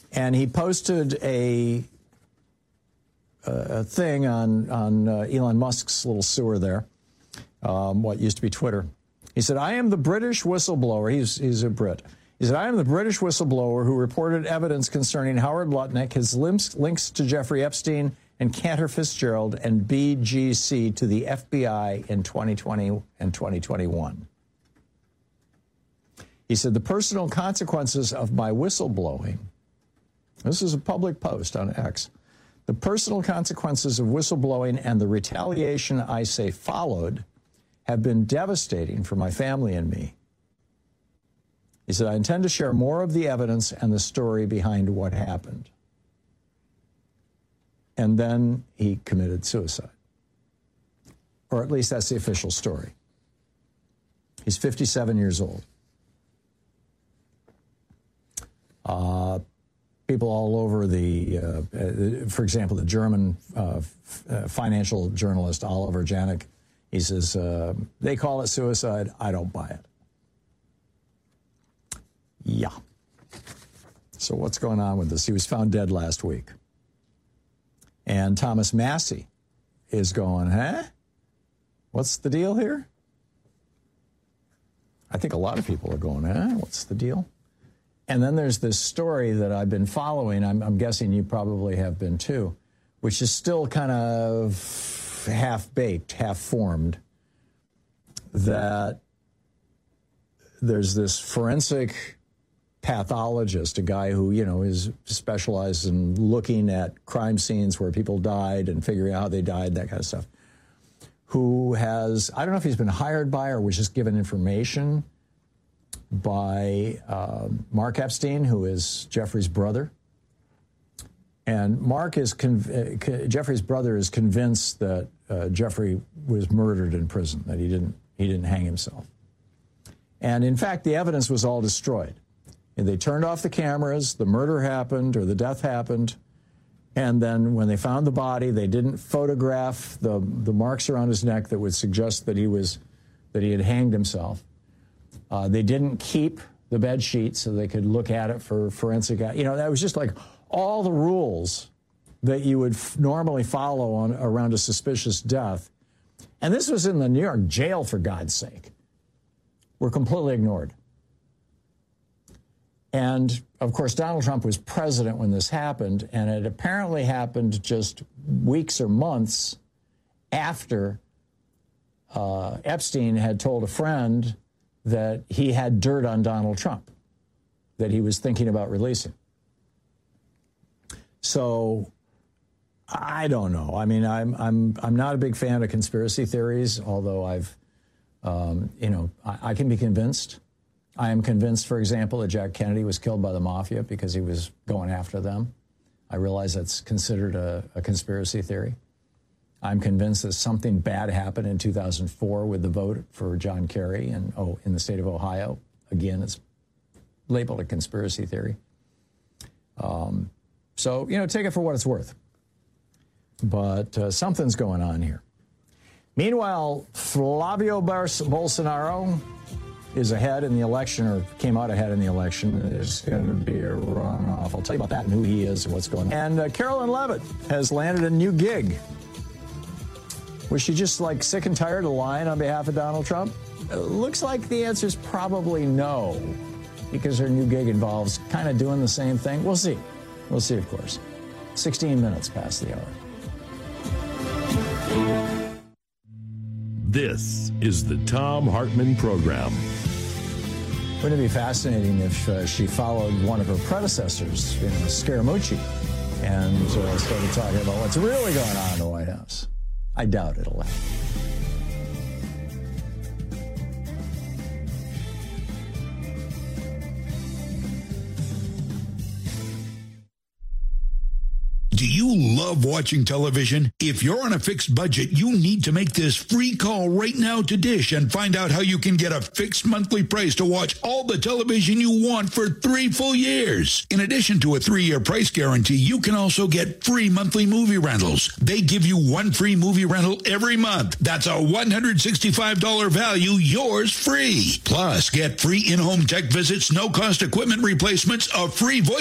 And he posted a thing on Elon Musk's little sewer there, what used to be Twitter. He said, I am the British whistleblower. He's a Brit. He said, I am the British whistleblower who reported evidence concerning Howard Lutnick, his links to Jeffrey Epstein and Cantor Fitzgerald and BGC to the FBI in 2020 and 2021. He said, the personal consequences of my whistleblowing, this is a public post on X, the personal consequences of whistleblowing and the retaliation I say followed have been devastating for my family and me. He said, I intend to share more of the evidence and the story behind what happened. And then he committed suicide. Or at least that's the official story. He's 57 years old. People all over for example, the German financial journalist Oliver Janik, he says, they call it suicide. I don't buy it. Yeah. So what's going on with this? He was found dead last week. And Thomas Massie is going, huh? What's the deal here? I think a lot of people are going, huh? What's the deal? And then there's this story that I've been following. I'm guessing you probably have been too, which is still kind of half-baked, half-formed, that there's this forensic pathologist, a guy who, is specialized in looking at crime scenes where people died and figuring out how they died, that kind of stuff, who has, I don't know if he's been hired by or was just given information by Mark Epstein, who is Jeffrey's brother. And Jeffrey's brother is convinced that Jeffrey was murdered in prison, that he didn't hang himself. And in fact, the evidence was all destroyed. And they turned off the cameras, the murder happened or the death happened, and then when they found the body, they didn't photograph the marks around his neck that would suggest that he had hanged himself. They didn't keep the bed sheet so they could look at it for forensic. That was just like all the rules that you would normally follow around a suspicious death. And this was in the New York jail, for God's sake. Were completely ignored. And, of course, Donald Trump was president when this happened, and it apparently happened just weeks or months after Epstein had told a friend that he had dirt on Donald Trump that he was thinking about releasing. So I don't know. I mean, I'm not a big fan of conspiracy theories, although I can be convinced. I am convinced, for example, that Jack Kennedy was killed by the mafia because he was going after them. I realize that's considered a conspiracy theory. I'm convinced that something bad happened in 2004 with the vote for John Kerry in the state of Ohio. Again, it's labeled a conspiracy theory. So, take it for what it's worth. But something's going on here. Meanwhile, Flavio Bolsonaro is ahead in the election, or came out ahead in the election. There's going to be a runoff. I'll tell you about that and who he is and what's going on. And Carolyn Levitt has landed a new gig. Was she just sick and tired of lying on behalf of Donald Trump? Looks like the answer is probably no, because her new gig involves kind of doing the same thing. We'll see. We'll see, of course. 16 minutes past the hour. This is the Thom Hartmann Program. Wouldn't it be fascinating if she followed one of her predecessors, Scaramucci, and started talking about what's really going on in the White House? I doubt it'll happen. Do you love watching television? If you're on a fixed budget, you need to make this free call right now to Dish and find out how you can get a fixed monthly price to watch all the television you want for 3 full years. In addition to a 3-year price guarantee, you can also get free monthly movie rentals. They give you 1 free movie rental every month. That's a $165 value, yours free. Plus, get free in-home tech visits, no-cost equipment replacements, a free voice